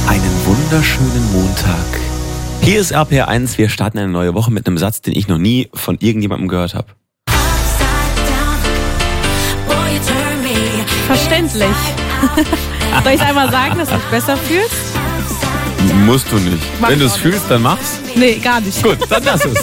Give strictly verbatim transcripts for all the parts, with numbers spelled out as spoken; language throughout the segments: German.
Einen wunderschönen Montag. Hier ist R P R eins. Wir starten eine neue Woche mit einem Satz, den ich noch nie von irgendjemandem gehört habe. Verständlich. Soll ich einmal sagen, dass du dich besser fühlst? Musst du nicht. Mach Wenn du es nicht. fühlst, dann mach's. Nee, gar nicht. Gut, dann lass es.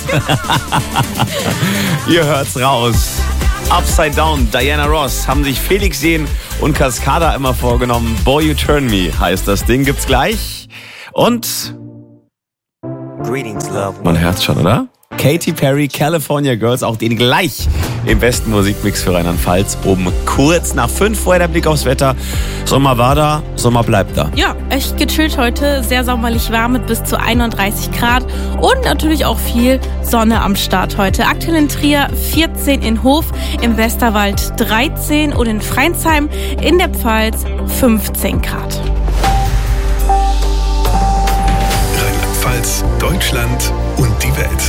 Ihr hört's raus. Upside Down, Diana Ross, haben sich Felix Jähn und Cascada immer vorgenommen. Boy, You Turn Me heißt das Ding. Gibt's gleich. Und Greetings, love. man hört's schon, oder? Katy Perry, California Girls, auch den gleich im besten Musikmix für Rheinland-Pfalz. Um kurz nach fünf, vorher der Blick aufs Wetter. Sommer war da, Sommer bleibt da. Ja, echt gechillt heute, sehr sommerlich warm mit bis zu einunddreißig Grad und natürlich auch viel Sonne am Start heute. Aktuell in Trier vierzehn, in Hof, im Westerwald dreizehn und in Freinsheim in der Pfalz fünfzehn Grad. Rheinland-Pfalz, Deutschland und die Welt.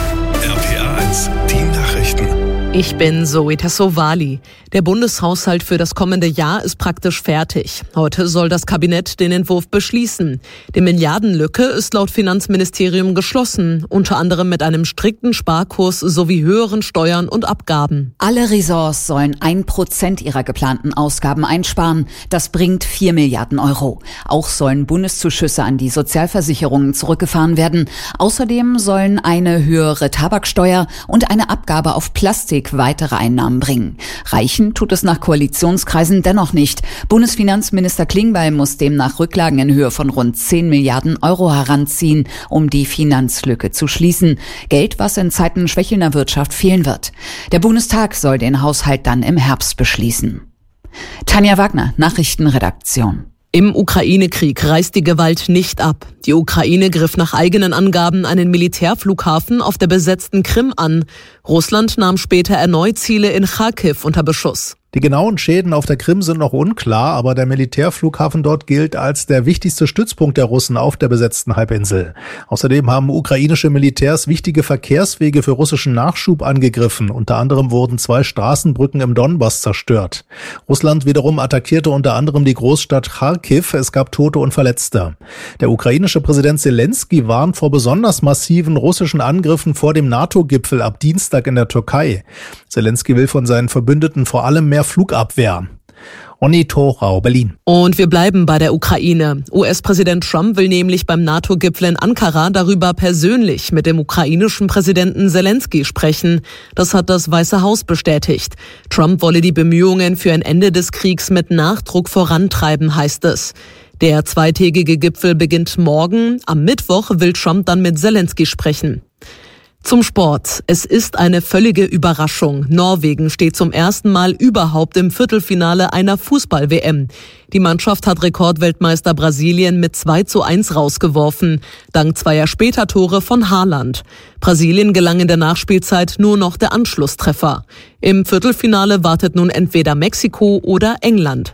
R P R eins, die Nachrichten. Ich bin Zoe Tassovali. Der Bundeshaushalt für das kommende Jahr ist praktisch fertig. Heute soll das Kabinett den Entwurf beschließen. Die Milliardenlücke ist laut Finanzministerium geschlossen, unter anderem mit einem strikten Sparkurs sowie höheren Steuern und Abgaben. Alle Ressorts sollen ein Prozent ihrer geplanten Ausgaben einsparen. Das bringt vier Milliarden Euro. Auch sollen Bundeszuschüsse an die Sozialversicherungen zurückgefahren werden. Außerdem sollen eine höhere Tabaksteuer und eine Abgabe auf Plastik weitere Einnahmen bringen. Reichen tut es nach Koalitionskreisen dennoch nicht. Bundesfinanzminister Klingbeil muss demnach Rücklagen in Höhe von rund zehn Milliarden Euro heranziehen, um die Finanzlücke zu schließen. Geld, was in Zeiten schwächelnder Wirtschaft fehlen wird. Der Bundestag soll den Haushalt dann im Herbst beschließen. Tanja Wagner, Nachrichtenredaktion. Im Ukraine-Krieg reißt die Gewalt nicht ab. Die Ukraine griff nach eigenen Angaben einen Militärflughafen auf der besetzten Krim an. Russland nahm später erneut Ziele in Charkiw unter Beschuss. Die genauen Schäden auf der Krim sind noch unklar, aber der Militärflughafen dort gilt als der wichtigste Stützpunkt der Russen auf der besetzten Halbinsel. Außerdem haben ukrainische Militärs wichtige Verkehrswege für russischen Nachschub angegriffen. Unter anderem wurden zwei Straßenbrücken im Donbass zerstört. Russland wiederum attackierte unter anderem die Großstadt Charkiw. Es gab Tote und Verletzte. Der ukrainische Präsident Zelensky warnt vor besonders massiven russischen Angriffen vor dem NATO-Gipfel ab Dienstag in der Türkei. Zelensky will von seinen Verbündeten vor allem mehr Flugabwehr. Onni Thorau, Berlin. Und wir bleiben bei der Ukraine. U S-Präsident Trump will nämlich beim NATO-Gipfel in Ankara darüber persönlich mit dem ukrainischen Präsidenten Zelensky sprechen. Das hat das Weiße Haus bestätigt. Trump wolle die Bemühungen für ein Ende des Kriegs mit Nachdruck vorantreiben, heißt es. Der zweitägige Gipfel beginnt morgen. Am Mittwoch will Trump dann mit Zelensky sprechen. Zum Sport. Es ist eine völlige Überraschung. Norwegen steht zum ersten Mal überhaupt im Viertelfinale einer Fußball-W M. Die Mannschaft hat Rekordweltmeister Brasilien mit zwei zu eins rausgeworfen, dank zweier Spätertore von Haaland. Brasilien gelang in der Nachspielzeit nur noch der Anschlusstreffer. Im Viertelfinale wartet nun entweder Mexiko oder England.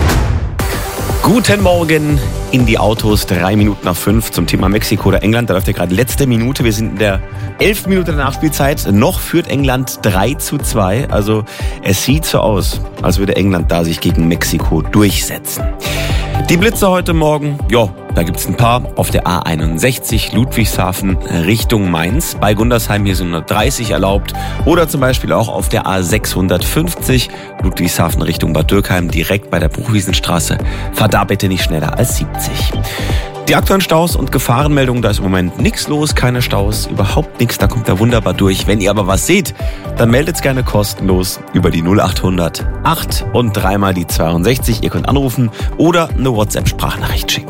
Guten Morgen in die Autos, drei Minuten nach fünf zum Thema Mexiko oder England. Da läuft ja gerade letzte Minute. Wir sind in der elften Minute der Nachspielzeit. Noch führt England drei zu zwei. Also es sieht so aus, als würde England da sich gegen Mexiko durchsetzen. Die Blitze heute Morgen, ja, da gibt's ein paar. Auf der A einundsechzig Ludwigshafen Richtung Mainz. Bei Gundersheim hier sind hundertdreißig erlaubt. Oder zum Beispiel auch auf der A sechshundertfünfzig Ludwigshafen Richtung Bad Dürkheim direkt bei der Bruchwiesenstraße. Fahrt da bitte nicht schneller als siebzig. Die aktuellen Staus und Gefahrenmeldungen, da ist im Moment nichts los, keine Staus, überhaupt nichts, da kommt er wunderbar durch. Wenn ihr aber was seht, dann meldet's gerne kostenlos über die null achthundert acht und dreimal die zweiundsechzig. Ihr könnt anrufen oder eine WhatsApp-Sprachnachricht schicken.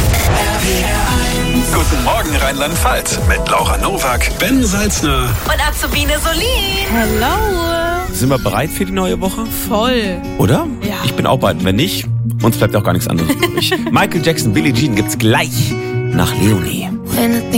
Guten Morgen Rheinland-Pfalz mit Laura Nowak, Ben Salzner und Azubine Solin. Hello. Sind wir bereit für die neue Woche? Voll. Oder? Ja. Ich bin auch bereit. Wenn nicht, uns bleibt auch gar nichts anderes übrig. Michael Jackson, Billie Jean gibt's gleich nach Leonie.